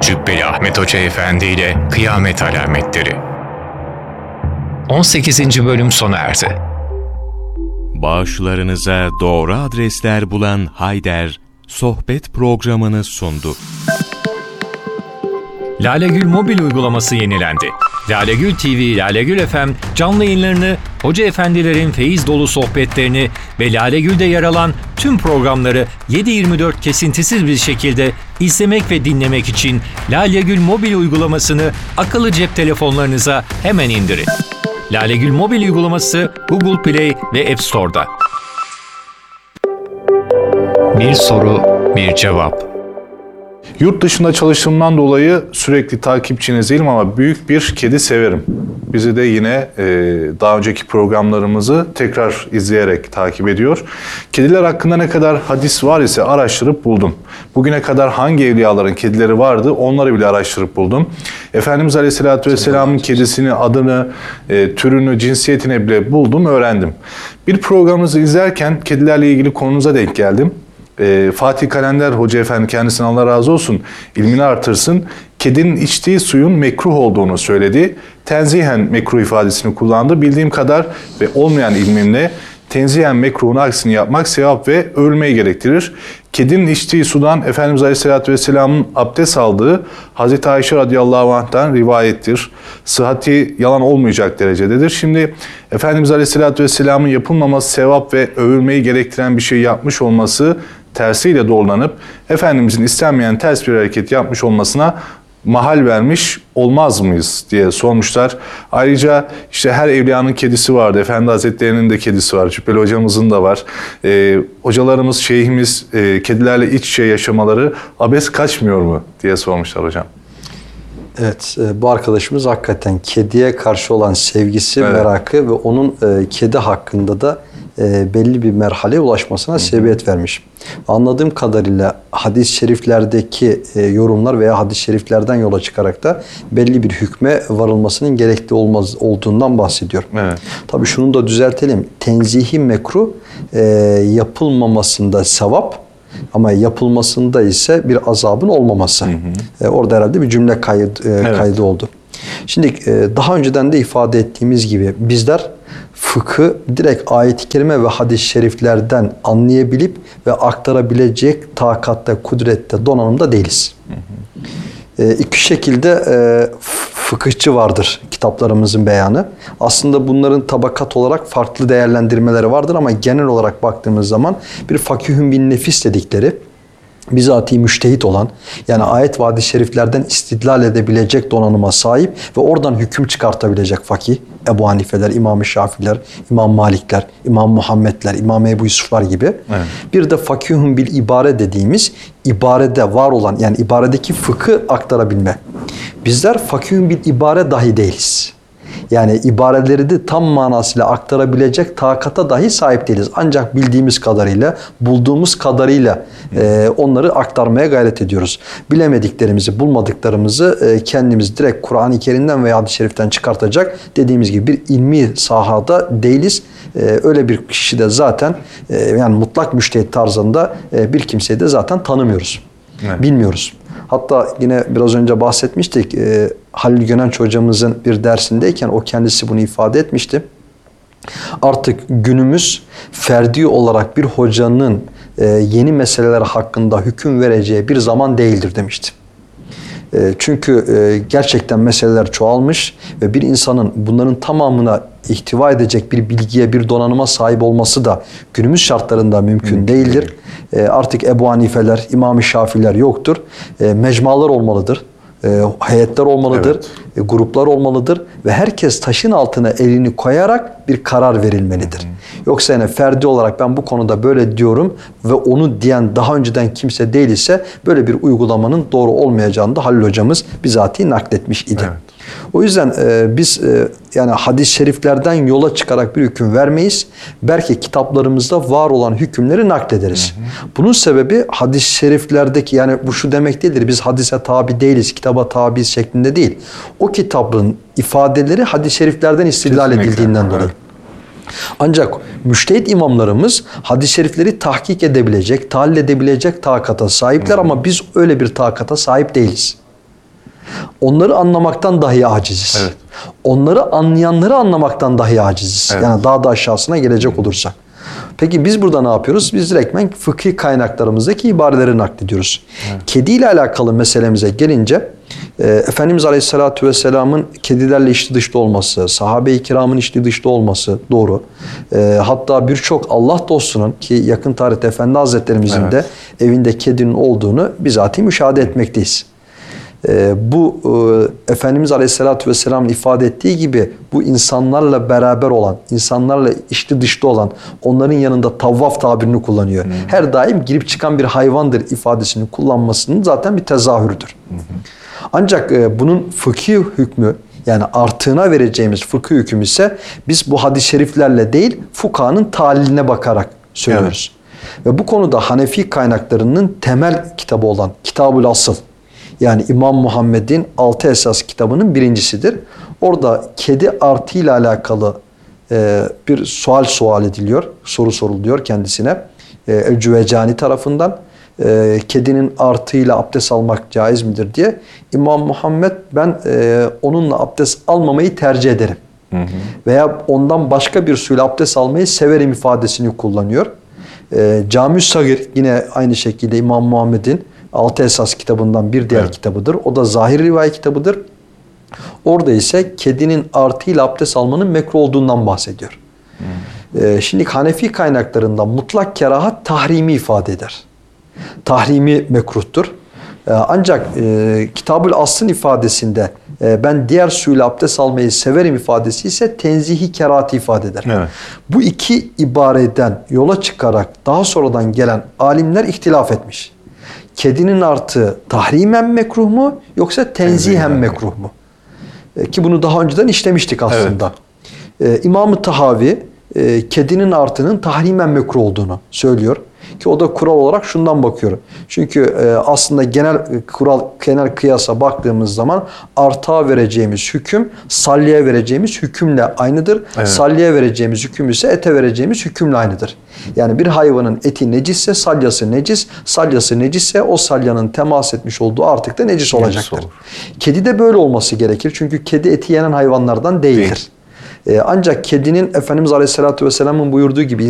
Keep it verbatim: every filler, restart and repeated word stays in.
Cübbeli Ahmet Hoca Efendi ile Kıyamet Alametleri. on sekizinci bölüm sona erdi. Bağışlarınıza doğru adresler bulan Hayder, sohbet programını sundu. Lalegül mobil uygulaması yenilendi. Lalegül T V, Lalegül F M canlı yayınlarını, hoca efendilerin feyiz dolu sohbetlerini ve Lalegül'de yer alan tüm programları yedi yirmi dört kesintisiz bir şekilde izlemek ve dinlemek için Lalegül mobil uygulamasını akıllı cep telefonlarınıza hemen indirin. Lalegül mobil uygulaması Google Play ve App Store'da. Bir soru, bir cevap. Yurt dışında çalıştığımdan dolayı sürekli takipçiniz değilim ama büyük bir kedi severim. Bizi de yine e, daha önceki programlarımızı tekrar izleyerek takip ediyor. Kediler hakkında ne kadar hadis var ise araştırıp buldum. Bugüne kadar hangi evliyaların kedileri vardı onları bile araştırıp buldum. Efendimiz Aleyhisselatü Vesselam'ın kedisini, adını, e, türünü, cinsiyetini bile buldum, öğrendim. Bir programınızı izlerken kedilerle ilgili konunuza denk geldim. E, Fatih Kalender Hoca Efendi, kendisine Allah razı olsun, ilmini artırsın, kedinin içtiği suyun mekruh olduğunu söyledi. Tenzihen mekruh ifadesini kullandı. Bildiğim kadar ve olmayan ilmimle tenzihen mekruhun aksini yapmak sevap ve ölmeyi gerektirir. Kedinin içtiği sudan Efendimiz Aleyhisselatü Vesselam'ın abdest aldığı Hazreti Ayşe radıyallahu anh'tan rivayettir. Sıhhati yalan olmayacak derecededir. Şimdi Efendimiz Aleyhisselatü Vesselam'ın yapılmaması sevap ve övülmeyi gerektiren bir şey yapmış olması tersiyle doğrulanıp Efendimizin istenmeyen ters bir hareket yapmış olmasına mahal vermiş olmaz mıyız diye sormuşlar. Ayrıca işte her evliyanın kedisi vardı. Efendi Hazretleri'nin de kedisi var. Cübbeli hocamızın da var. Ee, hocalarımız, şeyhimiz e, kedilerle iç içe yaşamaları abes kaçmıyor mu diye sormuşlar hocam. Evet, bu arkadaşımız hakikaten kediye karşı olan sevgisi, evet, merakı ve onun e, kedi hakkında da e, belli bir merhaleye ulaşmasına sebebiyet vermiş. Anladığım kadarıyla hadis-i şeriflerdeki e, yorumlar veya hadis-i şeriflerden yola çıkarak da belli bir hükme varılmasının gerekli olmaz olduğundan bahsediyor. Evet. Tabii şunu da düzeltelim. Tenzihi mekruh e, yapılmamasında sevap, ama yapılmasında ise bir azabın olmaması. Hı hı. E, orada herhalde bir cümle kaydı, e, evet. kaydı oldu. Şimdi e, daha önceden de ifade ettiğimiz gibi bizler fıkhı direkt ayet-i kerime ve hadis-i şeriflerden anlayabilip ve aktarabilecek takatta, kudrette, donanımda değiliz. Hı hı. E, iki şekilde e, fıkıhçı vardır kitaplarımızın beyanı. Aslında bunların tabakat olarak farklı değerlendirmeleri vardır ama genel olarak baktığımız zaman bir fakihün bin nefis dedikleri, bizatihi müştehit olan, yani ayet ve hadis-i şeriflerden istidlal edebilecek donanıma sahip ve oradan hüküm çıkartabilecek fakih, Ebu Hanifeler, İmam-ı Şafiler, İmam Malikler, İmam Muhammedler, İmam Ebu Yusuflar gibi. Evet. Bir de fakihun bil ibare dediğimiz ibarede var olan, yani ibaredeki fıkhı aktarabilme. Bizler fakihun bil ibare dahi değiliz. Yani ibareleri de tam manasıyla aktarabilecek takata dahi sahip değiliz. Ancak bildiğimiz kadarıyla, bulduğumuz kadarıyla e, onları aktarmaya gayret ediyoruz. Bilemediklerimizi, bulmadıklarımızı e, kendimiz direkt Kur'an-ı Kerim'den veya hadis-i şeriften çıkartacak, dediğimiz gibi bir ilmi sahada değiliz. E, öyle bir kişi de zaten e, yani mutlak müştehit tarzında e, bir kimseyi de zaten tanımıyoruz. Evet. Bilmiyoruz. Hatta yine biraz önce bahsetmiştik, e, Halil Gönenç hocamızın bir dersindeyken o kendisi bunu ifade etmişti. Artık günümüz ferdi olarak bir hocanın e, yeni meseleler hakkında hüküm vereceği bir zaman değildir demişti. E, çünkü e, gerçekten meseleler çoğalmış ve bir insanın bunların tamamına ihtiva edecek bir bilgiye, bir donanıma sahip olması da günümüz şartlarında mümkün, mümkün değildir. Değil. E, artık Ebu Hanifeler, İmam-ı Şafiler yoktur. E, mecmalar olmalıdır. E, heyetler olmalıdır. Evet. E, gruplar olmalıdır. Ve herkes taşın altına elini koyarak bir karar verilmelidir. Hı hı. Yoksa yani ferdi olarak ben bu konuda böyle diyorum ve onu diyen daha önceden kimse değil ise böyle bir uygulamanın doğru olmayacağını da Halil hocamız bizatihi nakletmiş idi. Evet. O yüzden e, biz e, yani hadis-i şeriflerden yola çıkarak bir hüküm vermeyiz. Belki kitaplarımızda var olan hükümleri naklederiz. Hı hı. Bunun sebebi hadis-i şeriflerdeki, yani bu şu demek değildir, biz hadise tabi değiliz, kitaba tabiiz şeklinde değil. O kitabın ifadeleri hadis-i şeriflerden istidlal edildiğinden dolayı. Ancak müştehit imamlarımız hadis-i şerifleri tahkik edebilecek, tahlil edebilecek takata sahipler, ama biz öyle bir takata sahip değiliz. Onları anlamaktan dahi aciziz. Evet. Onları anlayanları anlamaktan dahi aciziz. Evet. Yani daha da aşağısına gelecek olursak. Peki biz burada ne yapıyoruz? Biz direktmen fıkhi kaynaklarımızdaki ibareleri naklediyoruz. Evet. Kedi ile alakalı meselemize gelince e, Efendimiz Aleyhisselatü Vesselam'ın kedilerle içli dışlı olması, sahabe-i kiramın içli dışlı olması doğru. E, hatta birçok Allah dostunun ki yakın tarihte Efendi Hazretlerimizin evet. de evinde kedinin olduğunu bizatihi müşahede etmekteyiz. Ee, bu e, Efendimiz Aleyhisselatü Vesselam'ın ifade ettiği gibi bu insanlarla beraber olan, insanlarla içli dışlı olan, onların yanında tavvaf tabirini kullanıyor. Hmm. Her daim girip çıkan bir hayvandır ifadesini kullanmasının zaten bir tezahürüdür. Hmm. Ancak e, bunun fıkhi hükmü, yani artığına vereceğimiz fıkhi hüküm ise biz bu hadis-i şeriflerle değil, fukahanın taliline bakarak söylüyoruz. Evet. Ve bu konuda Hanefi kaynaklarının temel kitabı olan Kitab-ül Asıl, yani İmam Muhammed'in altı esas kitabının birincisidir. Orada kedi artı ile alakalı e, bir sual sual ediliyor, soru soruluyor kendisine. E, El-Cüvecani tarafından e, kedinin artıyla abdest almak caiz midir diye. İmam Muhammed ben e, onunla abdest almamayı tercih ederim. Hı hı. Veya ondan başka bir suyla abdest almayı severim ifadesini kullanıyor. E, Cami-ü Sagir yine aynı şekilde İmam Muhammed'in Altı Esas kitabından bir diğer evet. kitabıdır. O da Zahir Rivayet kitabıdır. Orada ise kedinin artıyla abdest almanın mekruh olduğundan bahsediyor. Hmm. Ee, şimdi Hanefi kaynaklarında mutlak kerahat tahrimi ifade eder. Tahrimi mekruhtur. Ee, ancak e, Kitab-ül Asl'ın ifadesinde e, ben diğer suyla abdest almayı severim ifadesi ise tenzihi kerahati ifade eder. Evet. Bu iki ibareden yola çıkarak daha sonradan gelen alimler ihtilaf etmiş. Kedinin artığı tahrimen mekruh mu yoksa tenzihen mekruh mu? E, ki bunu daha önceden işlemiştik aslında. Evet. E, İmam-ı Tahavi e, kedinin artığının tahrimen mekruh olduğunu söylüyor. Ki o da kural olarak şundan bakıyor. Çünkü e, aslında genel kural, genel kıyasa baktığımız zaman artağa vereceğimiz hüküm salliye vereceğimiz hükümle aynıdır. Evet. Salliye vereceğimiz hüküm ise ete vereceğimiz hükümle aynıdır. Yani bir hayvanın eti necisse salyası necis, salyası necisse o salyanın temas etmiş olduğu artık da necis olacaktır. Necis olur. Kedi de böyle olması gerekir. Çünkü kedi eti yenen hayvanlardan değildir. Değil. E, ancak kedinin Efendimiz Aleyhisselatü Vesselam'ın buyurduğu gibi